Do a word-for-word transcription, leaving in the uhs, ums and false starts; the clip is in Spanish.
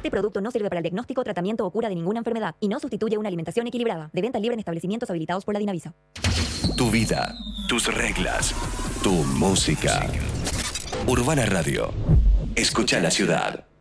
Este producto no sirve para el diagnóstico, tratamiento o cura de ninguna enfermedad y no sustituye una alimentación equilibrada. De venta libre en establecimientos habilitados por la Dinavisa. Tu vida, tus reglas, tu música. Urbana Radio. Escucha la ciudad.